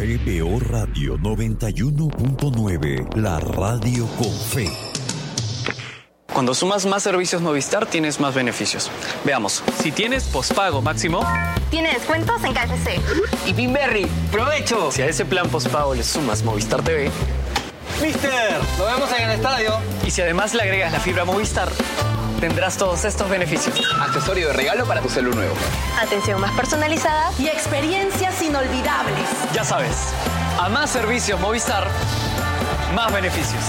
PBO Radio 91.9, la radio con fe. Cuando sumas más servicios Movistar, tienes más beneficios. Veamos, si tienes pospago máximo, tiene descuentos en KFC y Pinberry, ¡provecho! Si a ese plan pospago le sumas Movistar TV, ¡Mister! ¡Lo vemos en el estadio! Y si además le agregas la fibra Movistar, tendrás todos estos beneficios. Accesorio de regalo para tu celu nuevo. Atención más personalizada y experiencias inolvidables. Ya sabes, a más servicios Movistar, más beneficios.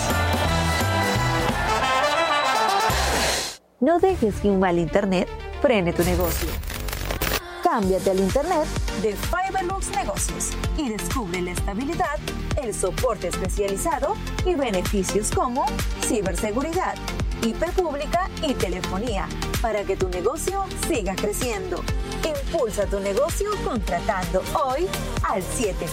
No dejes que un mal internet frene tu negocio. Cámbiate al internet de Fiberlux Negocios y descubre la estabilidad, el soporte especializado y beneficios como ciberseguridad, IP pública y telefonía para que tu negocio siga creciendo. Impulsa tu negocio contratando hoy al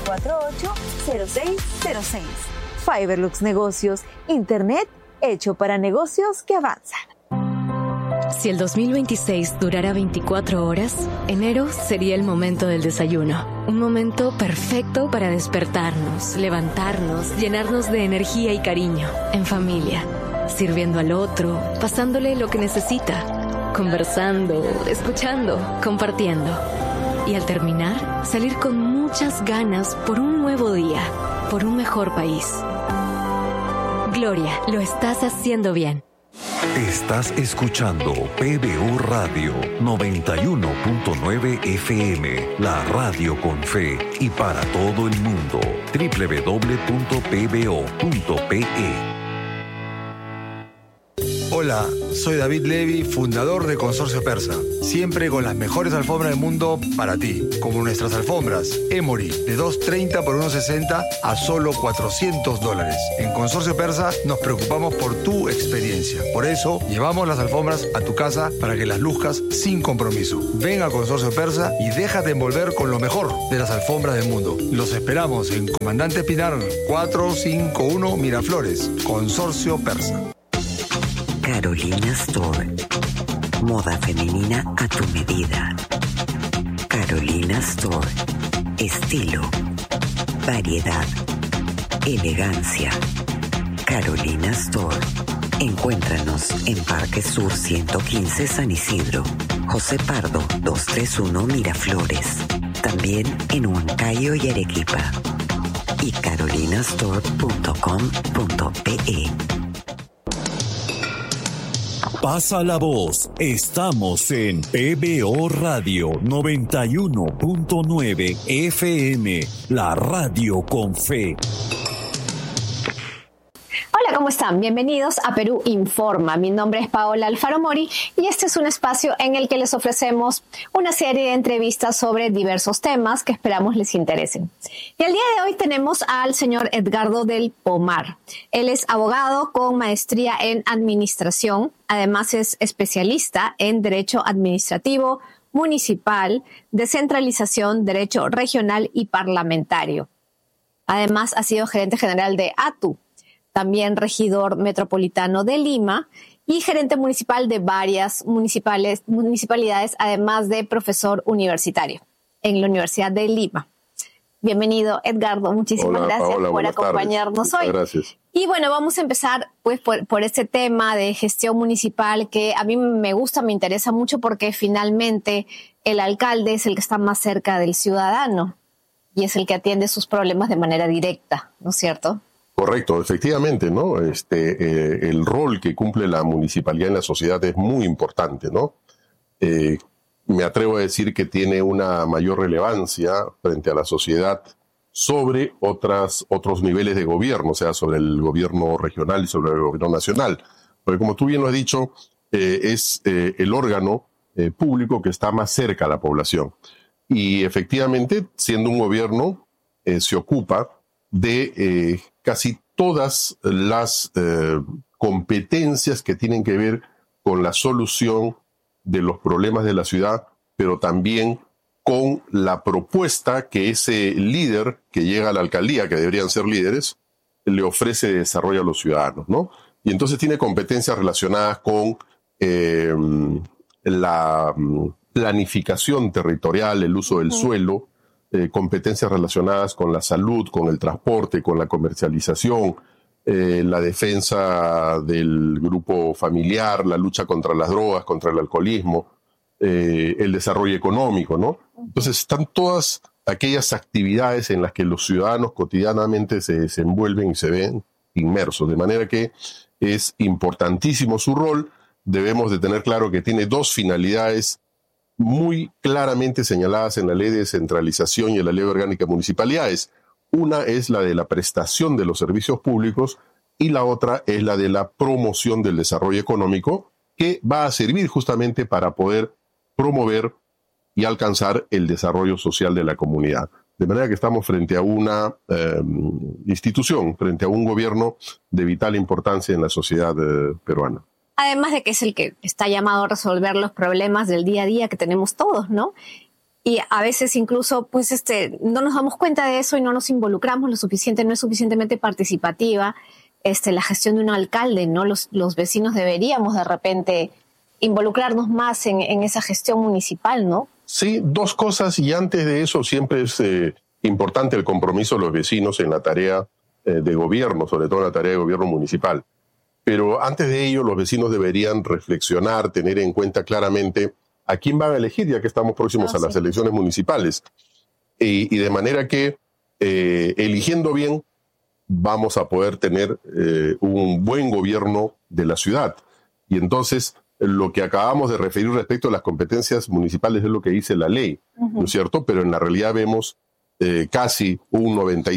748-0606. Fiberlux Negocios, internet hecho para negocios que avanzan. Si el 2026 durara 24 horas, enero sería el momento del desayuno. Un momento perfecto para despertarnos, levantarnos, llenarnos de energía y cariño, en familia, sirviendo al otro, pasándole lo que necesita, conversando, escuchando, compartiendo. Y al terminar, salir con muchas ganas por un nuevo día, por un mejor país. Gloria, lo estás haciendo bien. Estás escuchando PBO Radio 91.9 FM, la radio con fe y para todo el mundo. www.pbo.pe. Hola, soy David Levy, fundador de Consorcio Persa. Siempre con las mejores alfombras del mundo para ti, como nuestras alfombras Emory de $230 por $160 a solo $400. En Consorcio Persa nos preocupamos por tu experiencia. Por eso llevamos las alfombras a tu casa para que las luzcas sin compromiso. Ven a Consorcio Persa y déjate envolver con lo mejor de las alfombras del mundo. Los esperamos en Comandante Pinar 451 Miraflores. Consorcio Persa. Carolina Store. Moda femenina a tu medida. Carolina Store. Estilo, variedad, elegancia. Carolina Store. Encuéntranos en Parque Sur 115 San Isidro, José Pardo 231 Miraflores. También en Huancayo y Arequipa. Y carolinastore.com.pe. Pasa la voz. Estamos en PBO Radio 91.9 FM, la radio con fe. Hola, ¿cómo están? Bienvenidos a Perú Informa. Mi nombre es Paola Alfaro Mori y este es un espacio en el que les ofrecemos una serie de entrevistas sobre diversos temas que esperamos les interesen. Y el día de hoy tenemos al señor Edgardo del Pomar. Él es abogado con maestría en administración. Además es especialista en Derecho Administrativo, Municipal, Descentralización, Derecho Regional y Parlamentario. Además ha sido gerente general de ATU, también regidor metropolitano de Lima y gerente municipal de varias municipalidades, además de profesor universitario en la Universidad de Lima. Bienvenido, Edgardo. Muchísimas gracias por acompañarnos hoy. Gracias. Y bueno, vamos a empezar pues por este tema de gestión municipal que a mí me gusta, me interesa mucho porque finalmente el alcalde es el que está más cerca del ciudadano y es el que atiende sus problemas de manera directa, ¿no es cierto? Correcto, efectivamente, ¿no? El rol que cumple la municipalidad en la sociedad es muy importante, ¿no? Me atrevo a decir que tiene una mayor relevancia frente a la sociedad sobre otros niveles de gobierno, o sea, sobre el gobierno regional y sobre el gobierno nacional. Porque como tú bien lo has dicho, es el órgano público que está más cerca a la población. Y efectivamente, siendo un gobierno, se ocupa de casi todas las competencias que tienen que ver con la solución de los problemas de la ciudad, pero también con la propuesta que ese líder que llega a la alcaldía, que deberían ser líderes, le ofrece de desarrollo a los ciudadanos, ¿no? Y entonces tiene competencias relacionadas con la planificación territorial, el uso del suelo, competencias relacionadas con la salud, con el transporte, con la comercialización, la defensa del grupo familiar, la lucha contra las drogas, contra el alcoholismo, el desarrollo económico, ¿no? Entonces están todas aquellas actividades en las que los ciudadanos cotidianamente se desenvuelven y se ven inmersos, de manera que es importantísimo su rol. Debemos de tener claro que tiene dos finalidades muy claramente señaladas en la Ley de Descentralización y en la Ley Orgánica de Municipalidades. Una es la de la prestación de los servicios públicos y la otra es la de la promoción del desarrollo económico, que va a servir justamente para poder promover y alcanzar el desarrollo social de la comunidad. De manera que estamos frente a una institución, frente a un gobierno de vital importancia en la sociedad peruana. Además de que es el que está llamado a resolver los problemas del día a día que tenemos todos, ¿no? Y a veces incluso pues no nos damos cuenta de eso y no nos involucramos lo suficiente, no es suficientemente participativa la gestión de un alcalde, ¿no? Los vecinos deberíamos de repente involucrarnos más en esa gestión municipal, ¿no? Sí, dos cosas, y antes de eso siempre es importante el compromiso de los vecinos en la tarea de gobierno, sobre todo en la tarea de gobierno municipal. Pero antes de ello los vecinos deberían reflexionar, tener en cuenta claramente a quién van a elegir, ya que estamos próximos a las elecciones municipales. Y de manera que, eligiendo bien, vamos a poder tener un buen gobierno de la ciudad. Y entonces, lo que acabamos de referir respecto a las competencias municipales es lo que dice la ley, ¿no es cierto? Pero en la realidad vemos casi un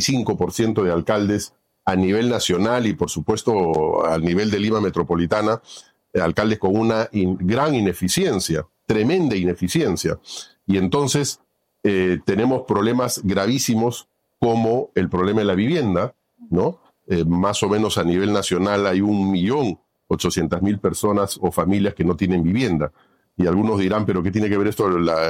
95% de alcaldes a nivel nacional y, por supuesto, al nivel de Lima metropolitana, alcaldes con una gran ineficiencia, tremenda ineficiencia. Y entonces tenemos problemas gravísimos como el problema de la vivienda, ¿no? Más o menos a nivel nacional hay 1.800.000 personas o familias que no tienen vivienda. Y algunos dirán, ¿pero qué tiene que ver esto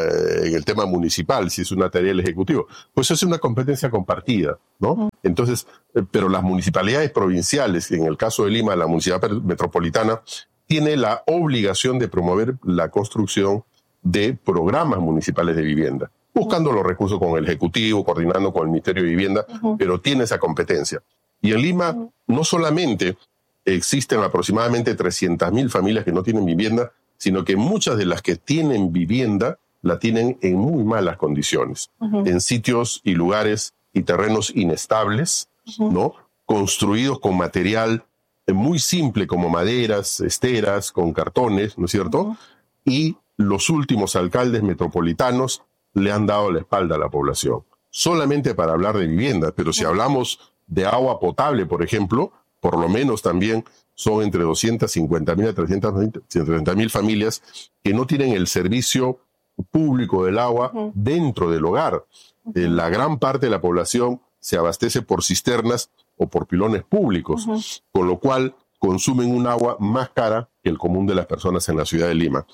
en el tema municipal, si es una tarea del Ejecutivo? Pues es una competencia compartida, ¿no? Entonces, pero las municipalidades provinciales, en el caso de Lima, la municipalidad metropolitana, tiene la obligación de promover la construcción de programas municipales de vivienda, buscando los recursos con el Ejecutivo, coordinando con el Ministerio de Vivienda, pero tiene esa competencia. Y en Lima no solamente existen aproximadamente 300.000 familias que no tienen vivienda, sino que muchas de las que tienen vivienda la tienen en muy malas condiciones, en sitios y lugares y terrenos inestables, ¿no? Construidos con material muy simple como maderas, esteras, con cartones, ¿no es cierto? Y los últimos alcaldes metropolitanos le han dado la espalda a la población, solamente para hablar de vivienda, pero si hablamos de agua potable, por ejemplo, por lo menos también son entre 250.000 a 330.000 familias que no tienen el servicio público del agua dentro del hogar. La gran parte de la población se abastece por cisternas o por pilones públicos, con lo cual consumen un agua más cara que el común de las personas en la ciudad de Lima.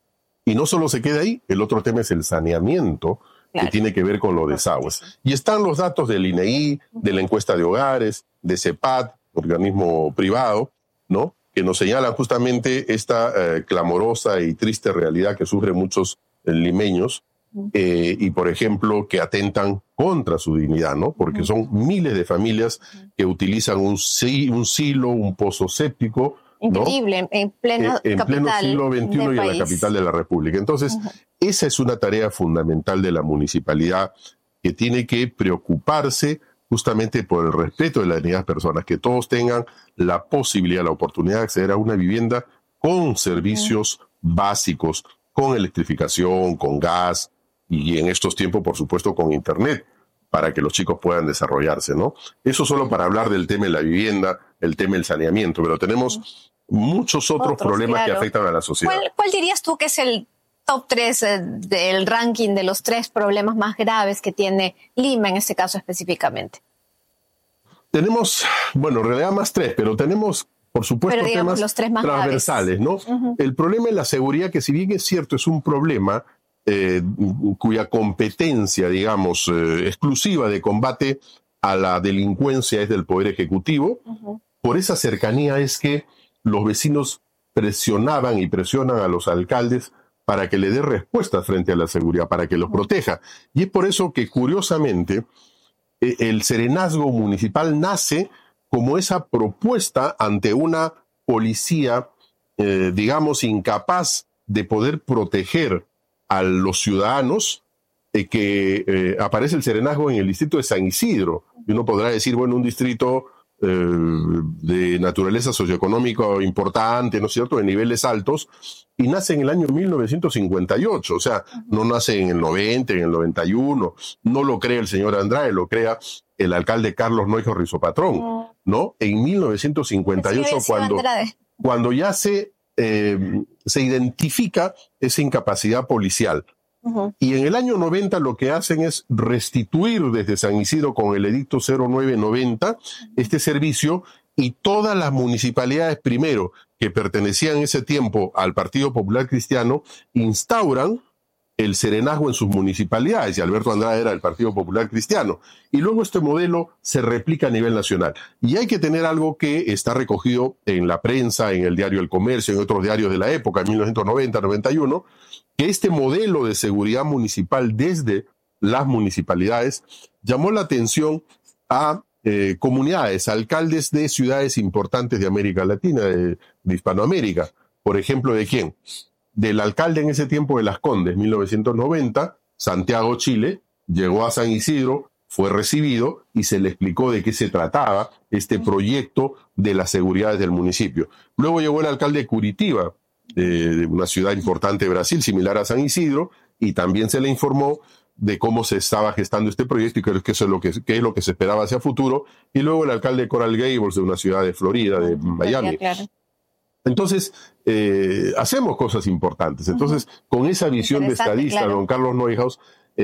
Y no solo se queda ahí, el otro tema es el saneamiento, que tiene que ver con los desagües. Y están los datos del INEI, de la encuesta de hogares, de CEPAT, organismo privado, ¿no? Que nos señalan justamente esta clamorosa y triste realidad que sufren muchos limeños y, por ejemplo, que atentan contra su dignidad, ¿no? Porque son miles de familias que utilizan un silo, un pozo séptico, increíble, ¿no? en pleno siglo XXI y en la capital de la República. Entonces, esa es una tarea fundamental de la municipalidad que tiene que preocuparse justamente por el respeto de la dignidad de las personas, que todos tengan la posibilidad, la oportunidad de acceder a una vivienda con servicios básicos, con electrificación, con gas y en estos tiempos, por supuesto, con internet, para que los chicos puedan desarrollarse, ¿no? Eso solo para hablar del tema de la vivienda, el tema del saneamiento, pero tenemos muchos otros problemas que afectan a la sociedad. ¿Cuál dirías tú que es el top 3 del ranking de los 3 problemas más graves que tiene Lima en este caso específicamente? Tenemos, bueno, en realidad más 3, pero tenemos, por supuesto, temas los 3 más transversales, graves, ¿no? El problema de la seguridad, que si bien es cierto, es un problema cuya competencia, digamos, exclusiva de combate a la delincuencia es del Poder Ejecutivo, por esa cercanía es que los vecinos presionaban y presionan a los alcaldes para que le dé respuesta frente a la seguridad, para que los proteja. Y es por eso que, curiosamente, el serenazgo municipal nace como esa propuesta ante una policía, digamos, incapaz de poder proteger a los ciudadanos, que aparece el serenazgo en el distrito de San Isidro. Y uno podrá decir, bueno, un distrito de naturaleza socioeconómica importante, ¿no es cierto?, de niveles altos, y nace en el año 1958, o sea, no nace en el 90, en el 91, no lo crea el señor Andrade, lo crea el alcalde Carlos Neuhaus Rizopatrón, ¿no? En 1958, cuando ya se identifica esa incapacidad policial. Y en el año 90 lo que hacen es restituir desde San Isidro con el edicto 0990 este servicio, y todas las municipalidades, primero, que pertenecían en ese tiempo al Partido Popular Cristiano, instauran el serenazgo en sus municipalidades, y Alberto Andrade era del Partido Popular Cristiano. Y luego este modelo se replica a nivel nacional. Y hay que tener algo que está recogido en la prensa, en el diario El Comercio, en otros diarios de la época, en 1990-91, que este modelo de seguridad municipal desde las municipalidades llamó la atención a comunidades, alcaldes de ciudades importantes de América Latina, de Hispanoamérica. Por ejemplo, ¿de quién? Del alcalde en ese tiempo de Las Condes, 1990, Santiago Chile, llegó a San Isidro, fue recibido y se le explicó de qué se trataba este proyecto de las seguridades del municipio. Luego llegó el alcalde de Curitiba, de una ciudad importante de Brasil, similar a San Isidro, y también se le informó de cómo se estaba gestando este proyecto y que eso es lo que se esperaba hacia futuro. Y luego el alcalde de Coral Gables, de una ciudad de Florida, de Miami. Claro. Entonces, hacemos cosas importantes. Entonces, con esa visión de estadista, claro, don Carlos Neuhaus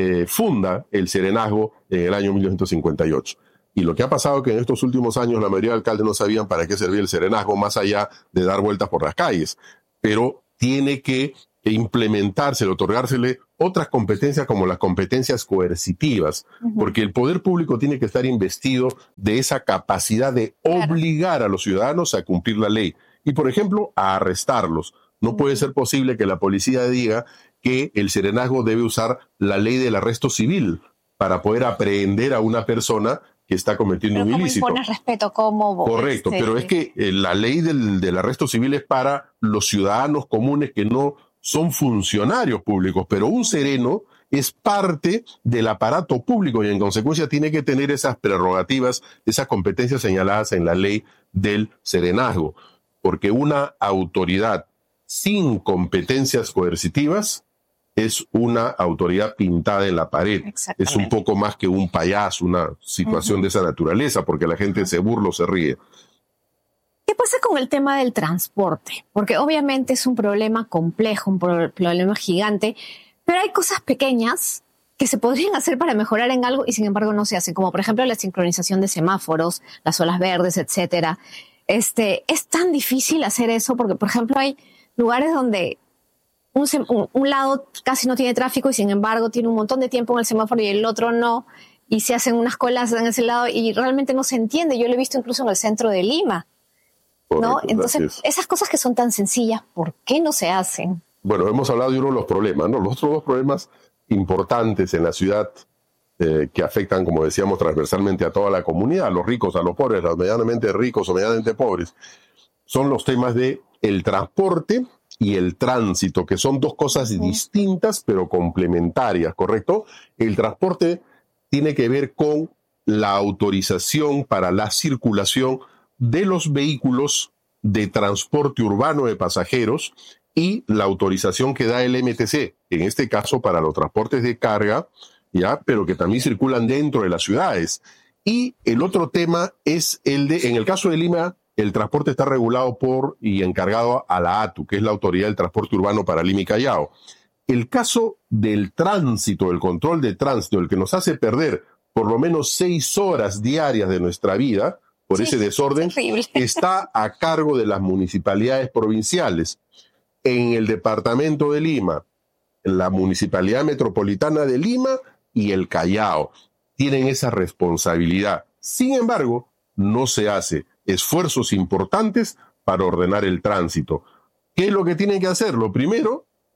funda el serenazgo en el año 1958. Y lo que ha pasado es que en estos últimos años la mayoría de alcaldes no sabían para qué servía el serenazgo, más allá de dar vueltas por las calles. Pero tiene que implementarse, otorgársele otras competencias como las competencias coercitivas, porque el poder público tiene que estar investido de esa capacidad de obligar a los ciudadanos a cumplir la ley y, por ejemplo, a arrestarlos. No puede ser posible que la policía diga que el serenazgo debe usar la ley del arresto civil para poder aprehender a una persona que está cometiendo un ilícito. ¿Cómo impones respeto? ¿Cómo? Correcto, pero es que la ley del arresto civil es para los ciudadanos comunes que no son funcionarios públicos, pero un sereno es parte del aparato público y en consecuencia tiene que tener esas prerrogativas, esas competencias señaladas en la ley del serenazgo, porque una autoridad sin competencias coercitivas es una autoridad pintada en la pared. Es un poco más que un payaso, una situación de esa naturaleza, porque la gente se burla o se ríe. ¿Qué pasa con el tema del transporte? Porque obviamente es un problema complejo, un problema gigante, pero hay cosas pequeñas que se podrían hacer para mejorar en algo y sin embargo no se hacen, como por ejemplo la sincronización de semáforos, las olas verdes, etcétera. Es tan difícil hacer eso porque, por ejemplo, hay lugares donde un lado casi no tiene tráfico y sin embargo tiene un montón de tiempo en el semáforo y el otro no, y se hacen unas colas en ese lado y realmente no se entiende. Yo lo he visto incluso en el centro de Lima. ¿No? Correcto, entonces, esas cosas que son tan sencillas, ¿por qué no se hacen? Bueno, hemos hablado de uno de los problemas, ¿no? Los otros dos problemas importantes en la ciudad que afectan, como decíamos, transversalmente a toda la comunidad, a los ricos, a los pobres, a los medianamente ricos o medianamente pobres, son los temas de el transporte y el tránsito, que son dos cosas distintas pero complementarias, ¿correcto? El transporte tiene que ver con la autorización para la circulación de los vehículos de transporte urbano de pasajeros y la autorización que da el MTC, en este caso para los transportes de carga, ya, pero que también circulan dentro de las ciudades. Y el otro tema es el de, en el caso de Lima, el transporte está regulado por y encargado a la ATU, que es la Autoridad del Transporte Urbano para Lima y Callao. El caso del tránsito, el control de tránsito, el que nos hace perder por lo menos 6 horas diarias de nuestra vida, por ese desorden, está a cargo de las municipalidades provinciales. En el departamento de Lima, la Municipalidad Metropolitana de Lima y el Callao tienen esa responsabilidad. Sin embargo, no se hace esfuerzos importantes para ordenar el tránsito. ¿Qué es lo que tienen que hacer? Lo primero,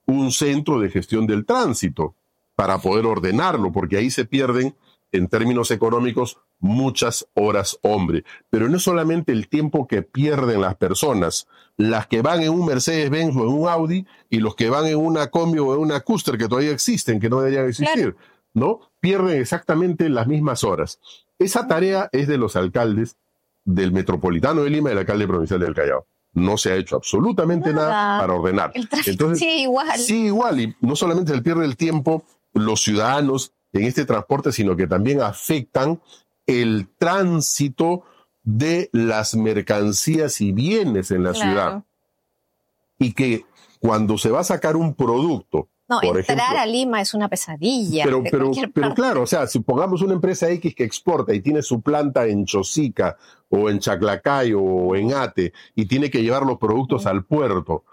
un centro de gestión del tránsito para poder ordenarlo, porque ahí se pierden, en términos económicos, muchas horas hombre. Pero no es solamente el tiempo que pierden las personas, las que van en un Mercedes-Benz o en un Audi y los que van en una Combi o en una Custer que todavía existen, que no deberían existir, ¿no? Pierden exactamente las mismas horas. Esa tarea es de los alcaldes del Metropolitano de Lima y del alcalde provincial del Callao. No se ha hecho absolutamente nada para ordenar. Entonces, sí, igual. Sí, igual. Y no solamente se pierde el tiempo los ciudadanos en este transporte, sino que también afectan el tránsito de las mercancías y bienes en la ciudad. Y que cuando se va a sacar un producto, no, por entrar ejemplo, a Lima es una pesadilla. Pero claro, o sea, si pongamos una empresa X que exporta y tiene su planta en Chosica o en Chaclacayo o en Ate y tiene que llevar los productos al puerto,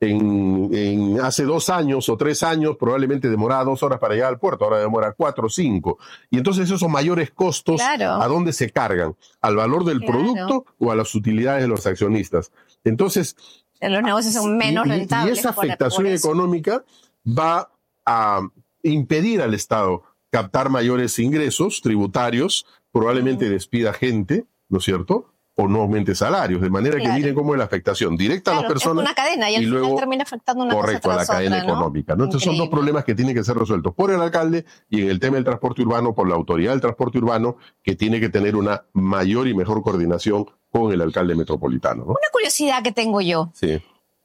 hace 2 años o 3 años probablemente demoraba 2 horas para llegar al puerto, ahora demora 4 o 5. Y entonces esos mayores costos, ¿a dónde se cargan? ¿Al valor del producto o a las utilidades de los accionistas? Entonces, los negocios son menos rentables. Y esa afectación económica va a impedir al Estado captar mayores ingresos tributarios, probablemente despida gente, ¿no es cierto?, o no aumente salarios, de manera que miren cómo es la afectación directa a las personas. Es una cadena y al final termina afectando una cosa a la cadena económica, ¿no? Entonces son 2 problemas que tienen que ser resueltos por el alcalde y en el tema del transporte urbano por la autoridad del transporte urbano, que tiene que tener una mayor y mejor coordinación con el alcalde metropolitano, ¿no? Una curiosidad que tengo yo. Sí.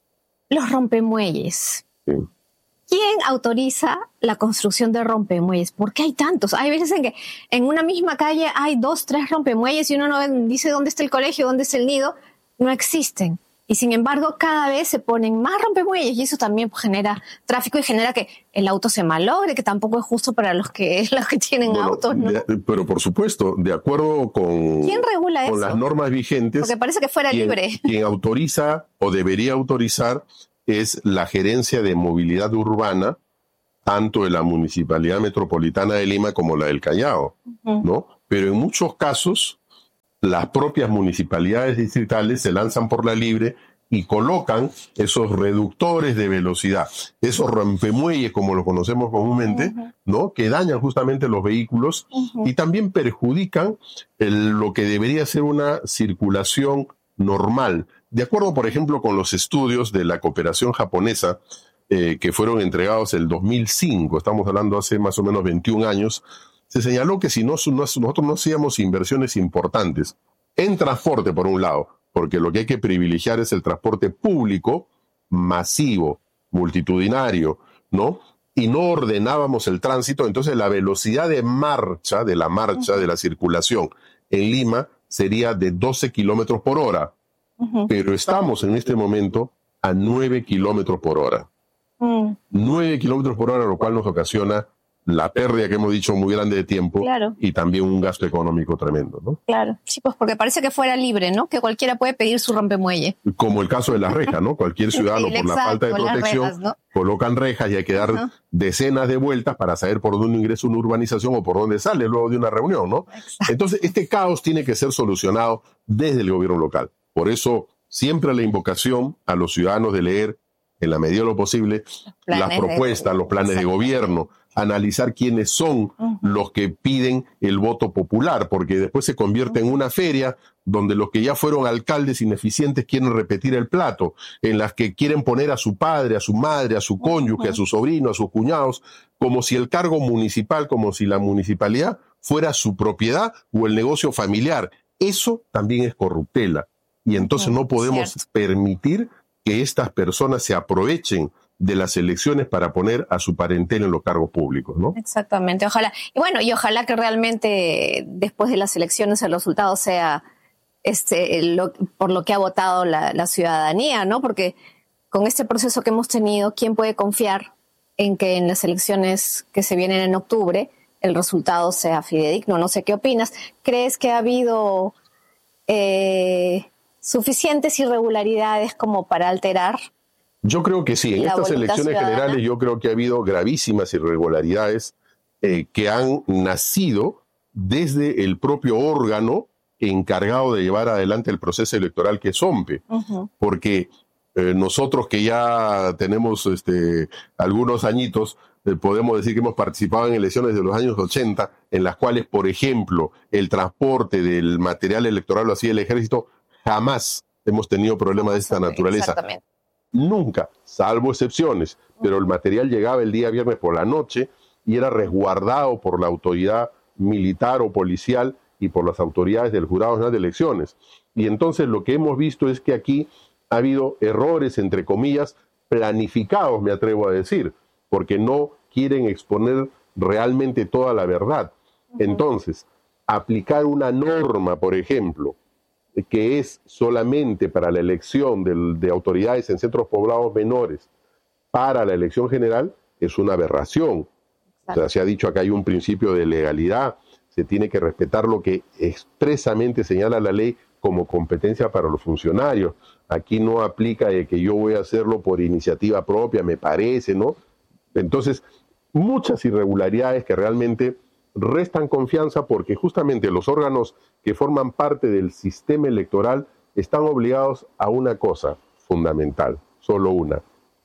Los rompemuelles. Sí. ¿Quién autoriza la construcción de rompemuelles? ¿Por qué hay tantos? Hay veces en que en una misma calle hay 2, 3 rompemuelles y uno no dice dónde está el colegio, dónde está el nido. No existen. Y sin embargo, cada vez se ponen más rompemuelles y eso también genera tráfico y genera que el auto se malogre, que tampoco es justo para los que tienen autos, ¿no? Pero por supuesto, de acuerdo con, ¿quién regula con eso? Las normas vigentes. Porque parece que fuera libre. Quien autoriza o debería autorizar es la Gerencia de Movilidad Urbana, tanto de la Municipalidad Metropolitana de Lima como la del Callao, ¿no? Pero en muchos casos, las propias municipalidades distritales se lanzan por la libre y colocan esos reductores de velocidad, esos rompemuelles, como los conocemos comúnmente, ¿no?, que dañan justamente los vehículos y también perjudican lo que debería ser una circulación normal. De acuerdo, por ejemplo, con los estudios de la cooperación japonesa que fueron entregados en el 2005, estamos hablando hace más o menos 21 años, se señaló que si nosotros no hacíamos inversiones importantes en transporte, por un lado, porque lo que hay que privilegiar es el transporte público, masivo, multitudinario, ¿no? Y no ordenábamos el tránsito, entonces la velocidad de la circulación en Lima sería de 12 kilómetros por hora. Pero estamos en este momento a 9 kilómetros por hora. 9 kilómetros por hora, lo cual nos ocasiona la pérdida que hemos dicho muy grande de tiempo y también un gasto económico tremendo, ¿no? Claro, sí, pues porque parece que fuera libre, ¿no? Que cualquiera puede pedir su rompemuelle. Como el caso de las rejas, ¿no? Cualquier ciudadano por la falta de protección rejas, ¿no?, colocan rejas y hay que dar decenas de vueltas para saber por dónde ingresa una urbanización o por dónde sale luego de una reunión, ¿no? Exacto. Entonces, este caos tiene que ser solucionado desde el gobierno local. Por eso, siempre la invocación a los ciudadanos de leer, en la medida de lo posible, las propuestas, los planes de gobierno, analizar quiénes son los que piden el voto popular, porque después se convierte en una feria donde los que ya fueron alcaldes ineficientes quieren repetir el plato, en las que quieren poner a su padre, a su madre, a su cónyuge, a su sobrino, a sus cuñados, como si el cargo municipal, como si la municipalidad fuera su propiedad o el negocio familiar. Eso también es corruptela. Y entonces no podemos permitir que estas personas se aprovechen de las elecciones para poner a su parentela en los cargos públicos, ¿no? Exactamente, ojalá. Y bueno, y ojalá que realmente después de las elecciones el resultado sea por lo que ha votado la ciudadanía, ¿no? Porque con este proceso que hemos tenido, ¿quién puede confiar en que en las elecciones que se vienen en octubre el resultado sea fidedigno? No sé qué opinas. ¿Crees que ha habido suficientes irregularidades como para alterar? Yo creo que sí. En estas elecciones generales yo creo que ha habido gravísimas irregularidades que han nacido desde el propio órgano encargado de llevar adelante el proceso electoral, que es OMPE. Porque nosotros que ya tenemos algunos añitos, podemos decir que hemos participado en elecciones de los años 80, en las cuales, por ejemplo, el transporte del material electoral lo hacía el ejército, jamás hemos tenido problemas de esta naturaleza. Exactamente. Nunca, salvo excepciones, pero el material llegaba el día viernes por la noche y era resguardado por la autoridad militar o policial y por las autoridades del Jurado Nacional de Elecciones. Y entonces lo que hemos visto es que aquí ha habido errores, entre comillas, planificados, me atrevo a decir, porque no quieren exponer realmente toda la verdad. Entonces, aplicar una norma, por ejemplo, que es solamente para la elección de autoridades en centros poblados menores para la elección general, es una aberración. O sea, se ha dicho acá hay un principio de legalidad, se tiene que respetar lo que expresamente señala la ley como competencia para los funcionarios. Aquí no aplica de que yo voy a hacerlo por iniciativa propia, me parece, ¿no? Entonces, muchas irregularidades que realmente restan confianza porque justamente los órganos que forman parte del sistema electoral están obligados a una cosa fundamental, solo una: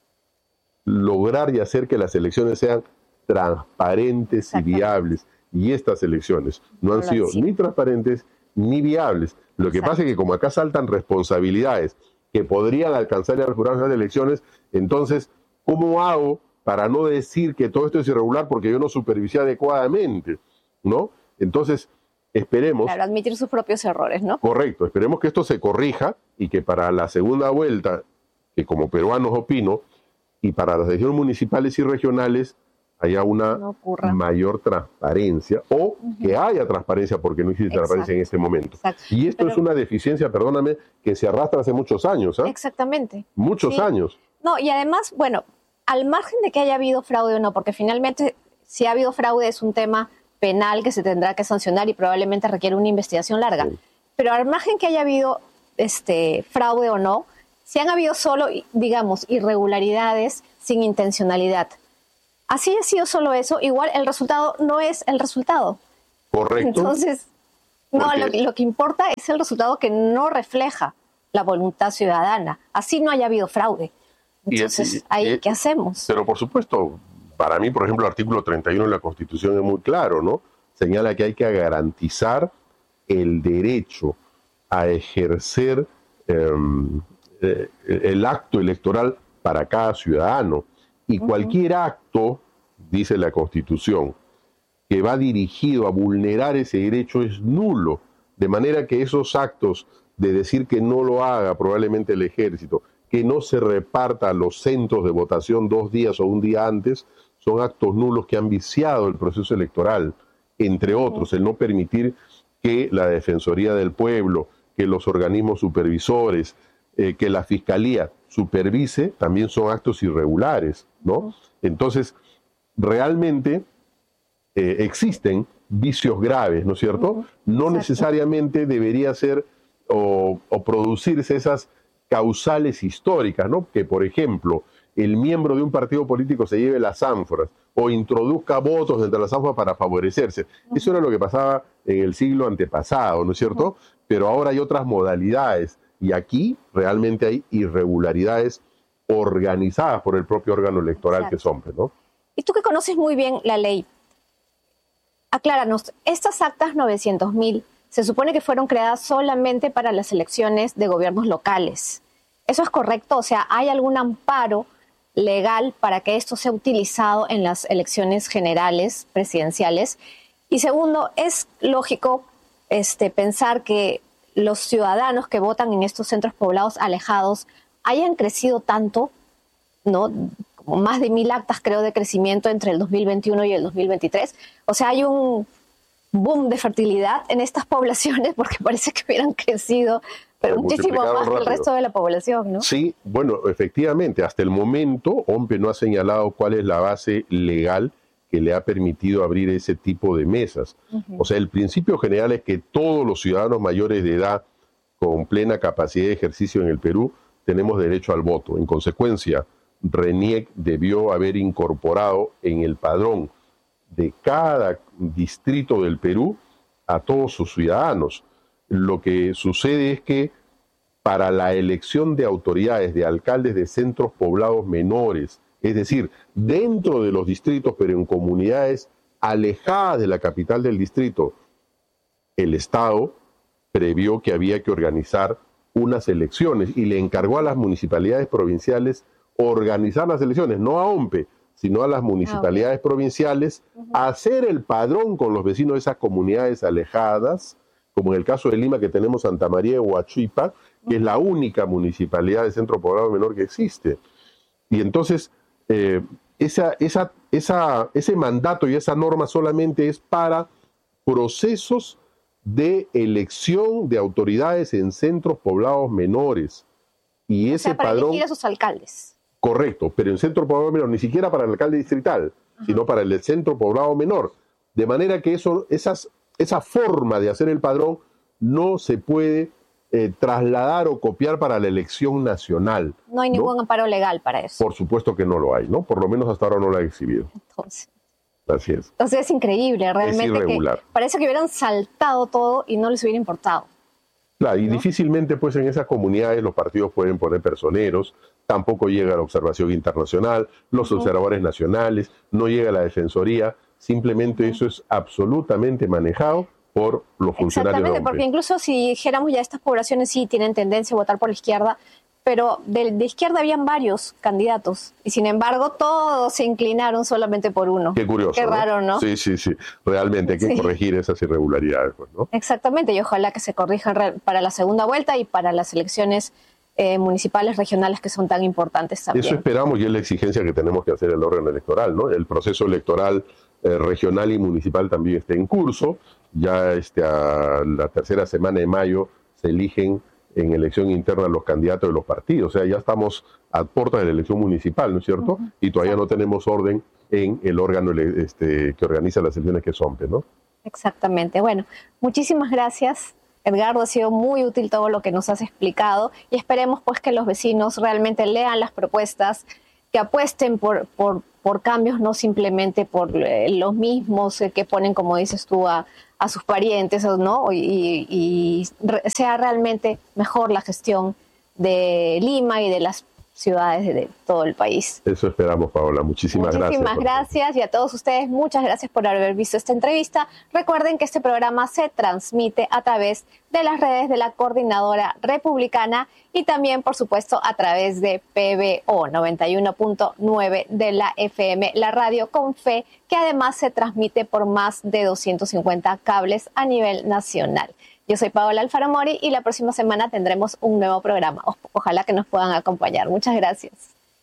lograr y hacer que las elecciones sean transparentes y viables. Y estas elecciones no han sido ni transparentes ni viables. Lo que pasa es que como acá saltan responsabilidades que podrían alcanzar al Jurado Nacional de Elecciones, entonces, ¿cómo hago para no decir que todo esto es irregular porque yo no supervisé adecuadamente, ¿no? Entonces, esperemos... Claro, admitir sus propios errores, ¿no? Correcto, esperemos que esto se corrija y que para la segunda vuelta, que como peruanos opino, y para las elecciones municipales y regionales haya una mayor transparencia o que haya transparencia porque no existe transparencia en este momento. Y esto es una deficiencia, perdóname, que se arrastra hace muchos años. Exactamente. Muchos años. No, y además, bueno, al margen de que haya habido fraude o no, porque finalmente si ha habido fraude es un tema penal que se tendrá que sancionar y probablemente requiere una investigación larga. Sí. Pero al margen que haya habido fraude o no, si han habido solo, digamos, irregularidades sin intencionalidad. Así ha sido solo eso, igual el resultado no es el resultado. Correcto. Entonces, no, lo que importa es el resultado que no refleja la voluntad ciudadana. Así no haya habido fraude. Entonces, ¿qué hacemos? Pero por supuesto, para mí, por ejemplo, el artículo 31 de la Constitución es muy claro, ¿no? Señala que hay que garantizar el derecho a ejercer el acto electoral para cada ciudadano. Y cualquier acto, dice la Constitución, que va dirigido a vulnerar ese derecho es nulo. De manera que esos actos de decir que no lo haga probablemente el ejército, que no se reparta a los centros de votación 2 días o 1 día antes, son actos nulos que han viciado el proceso electoral, entre otros, el no permitir que la Defensoría del Pueblo, que los organismos supervisores, que la Fiscalía supervise, también son actos irregulares, ¿no? Entonces, realmente existen vicios graves, ¿no es cierto? No necesariamente debería ser o producirse esas causales históricas, ¿no? Que, por ejemplo, el miembro de un partido político se lleve las ánforas o introduzca votos entre las ánforas para favorecerse. Eso era lo que pasaba en el siglo antepasado, ¿no es cierto? Pero ahora hay otras modalidades y aquí realmente hay irregularidades organizadas por el propio órgano electoral que son, ¿no? Y tú que conoces muy bien la ley, acláranos, estas actas 900.000 se supone que fueron creadas solamente para las elecciones de gobiernos locales. ¿Eso es correcto? O sea, ¿hay algún amparo legal para que esto sea utilizado en las elecciones generales, presidenciales? Y segundo, ¿es lógico pensar que los ciudadanos que votan en estos centros poblados alejados hayan crecido tanto, ¿no? Como más de 1.000 actas, creo, de crecimiento entre el 2021 y el 2023. O sea, hay un boom de fertilidad en estas poblaciones porque parece que hubieran crecido pero muchísimo más que el resto de la población, ¿no? Sí, bueno, efectivamente, hasta el momento OMPE no ha señalado cuál es la base legal que le ha permitido abrir ese tipo de mesas. O sea, el principio general es que todos los ciudadanos mayores de edad con plena capacidad de ejercicio en el Perú tenemos derecho al voto. En consecuencia, RENIEC debió haber incorporado en el padrón de cada distrito del Perú a todos sus ciudadanos. Lo que sucede es que para la elección de autoridades, de alcaldes de centros poblados menores, es decir, dentro de los distritos, pero en comunidades alejadas de la capital del distrito, el Estado previó que había que organizar unas elecciones y le encargó a las municipalidades provinciales organizar las elecciones, no a OMPE, sino a las municipalidades provinciales, hacer el padrón con los vecinos de esas comunidades alejadas, como en el caso de Lima, que tenemos Santa María de Huachipa, que es la única municipalidad de centro poblado menor que existe. Y entonces, ese mandato y esa norma solamente es para procesos de elección de autoridades en centros poblados menores. Y ese para padrón, elegir a sus alcaldes. Correcto, pero en centro poblado menor, ni siquiera para el alcalde distrital, sino para el del centro poblado menor. De manera que esa forma de hacer el padrón no se puede trasladar o copiar para la elección nacional. No hay ningún amparo legal para eso. Por supuesto que no lo hay, ¿no? Por lo menos hasta ahora no lo ha exhibido. Así es. Entonces es increíble, realmente. Es irregular. Que parece que hubieran saltado todo y no les hubiera importado. Claro, y difícilmente pues en esas comunidades los partidos pueden poner personeros, tampoco llega la observación internacional, los observadores nacionales, no llega la defensoría, simplemente eso es absolutamente manejado por los funcionarios. Exactamente, porque incluso si dijéramos ya estas poblaciones sí tienen tendencia a votar por la izquierda, pero de izquierda habían varios candidatos y sin embargo todos se inclinaron solamente por uno. Qué curioso. Qué raro, ¿no? Sí. Realmente hay que corregir esas irregularidades, pues, ¿no? Exactamente, y ojalá que se corrijan para la segunda vuelta y para las elecciones municipales, regionales, que son tan importantes también. Eso esperamos y es la exigencia que tenemos que hacer el órgano electoral, ¿no? El proceso electoral regional y municipal también está en curso. Ya a la tercera semana de mayo se eligen en elección interna los candidatos de los partidos. O sea, ya estamos a puertas de la elección municipal, ¿no es cierto? Y todavía no tenemos orden en el órgano que organiza las elecciones, que es OMPE, ¿no? Exactamente. Bueno, muchísimas gracias, Edgardo. Ha sido muy útil todo lo que nos has explicado y esperemos pues que los vecinos realmente lean las propuestas, que apuesten por cambios, no simplemente por los mismos que ponen, como dices tú, a sus parientes, ¿no? Y sea realmente mejor la gestión de Lima y de las ciudades de todo el país. Eso esperamos, Paola. Muchísimas gracias. Muchísimas gracias y a todos ustedes muchas gracias por haber visto esta entrevista. Recuerden que este programa se transmite a través de las redes de la Coordinadora Republicana y también, por supuesto, a través de PBO 91.9 de la FM, la radio con fe, que además se transmite por más de 250 cables a nivel nacional. Yo soy Paola Alfaro Mori y la próxima semana tendremos un nuevo programa. Ojalá que nos puedan acompañar. Muchas gracias.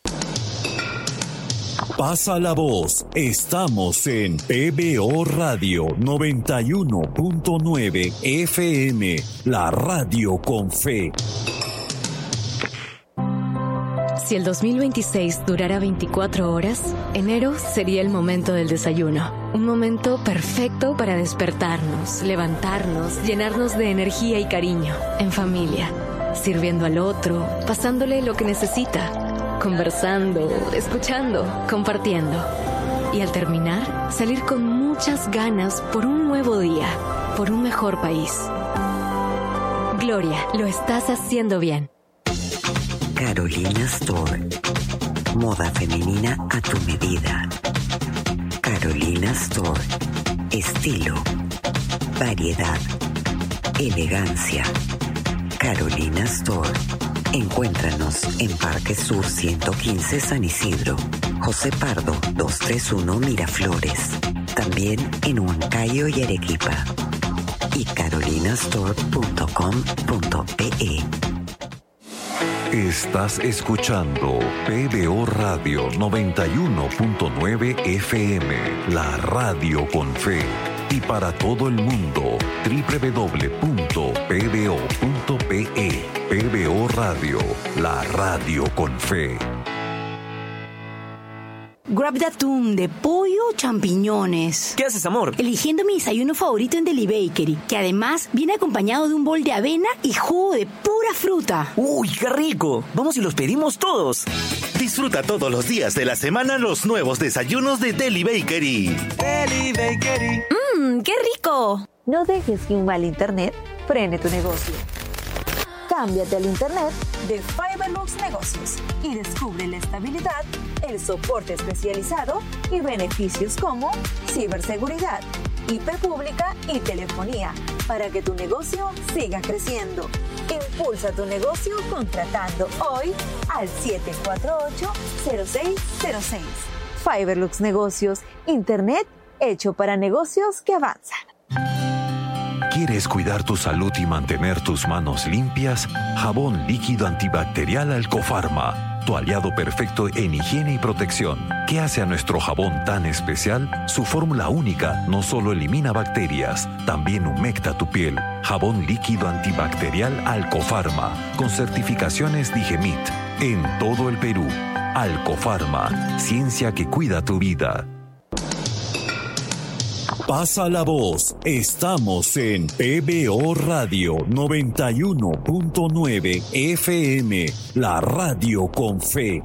Pasa la voz. Estamos en PBO Radio 91.9 FM, la radio con fe. Si el 2026 durara 24 horas, enero sería el momento del desayuno. Un momento perfecto para despertarnos, levantarnos, llenarnos de energía y cariño. En familia, sirviendo al otro, pasándole lo que necesita, conversando, escuchando, compartiendo. Y al terminar, salir con muchas ganas por un nuevo día, por un mejor país. Gloria, lo estás haciendo bien. Carolina Store. Moda femenina a tu medida. Carolina Store. Estilo. Variedad. Elegancia. Carolina Store. Encuéntranos en Parque Sur 115 San Isidro. José Pardo 231 Miraflores. También en Huancayo y Arequipa. Y carolinastore.com.pe. Estás escuchando PBO Radio 91.9 FM, la radio con fe. Y para todo el mundo, www.pbo.pe. PBO Radio, la radio con fe. Grab de atún, de pollo o champiñones. ¿Qué haces, amor? Eligiendo mi desayuno favorito en Deli Bakery, que además viene acompañado de un bol de avena y jugo de pura fruta. ¡Uy, qué rico! Vamos y los pedimos todos. Disfruta todos los días de la semana los nuevos desayunos de Deli Bakery. Deli Bakery. ¡Qué rico! No dejes que un mal internet frene tu negocio. Cámbiate al Internet de Fiberlux Negocios y descubre la estabilidad, el soporte especializado y beneficios como ciberseguridad, IP pública y telefonía para que tu negocio siga creciendo. Impulsa tu negocio contratando hoy al 748-0606. Fiberlux Negocios, Internet hecho para negocios que avanzan. ¿Quieres cuidar tu salud y mantener tus manos limpias? Jabón líquido antibacterial Alcofarma, tu aliado perfecto en higiene y protección. ¿Qué hace a nuestro jabón tan especial? Su fórmula única no solo elimina bacterias, también humecta tu piel. Jabón líquido antibacterial Alcofarma, con certificaciones Digemit, en todo el Perú. Alcofarma, ciencia que cuida tu vida. Pasa la voz. Estamos en PBO Radio 91.9 FM, la radio con fe.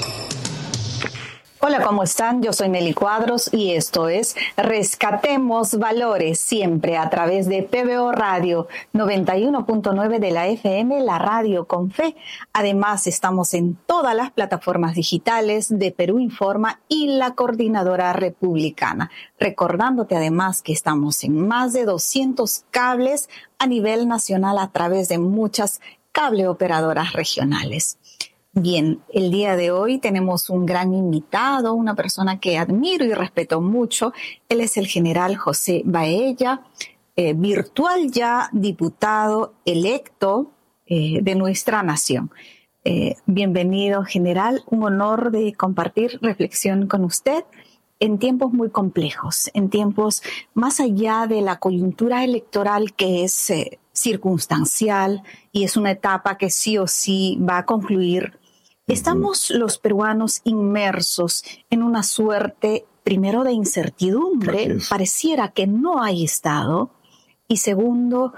Hola, ¿cómo están? Yo soy Nelly Cuadros y esto es Rescatemos Valores, siempre a través de PBO Radio 91.9 de la FM, la radio con fe. Además, estamos en todas las plataformas digitales de Perú Informa y la Coordinadora Republicana. Recordándote además que estamos en más de 200 cables a nivel nacional a través de muchas cableoperadoras regionales. Bien, el día de hoy tenemos un gran invitado, una persona que admiro y respeto mucho. Él es el general José Baella, virtual ya diputado electo de nuestra nación. Bienvenido, general. Un honor de compartir reflexión con usted en tiempos muy complejos, en tiempos más allá de la coyuntura electoral que es circunstancial y es una etapa que sí o sí va a concluir. Estamos los peruanos inmersos en una suerte, primero, de incertidumbre, pareciera que no hay Estado, y segundo,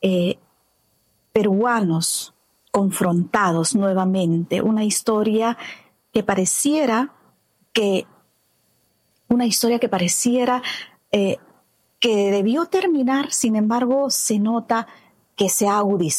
peruanos confrontados nuevamente, una historia que pareciera que debió terminar, sin embargo, se nota que se ha agudizado.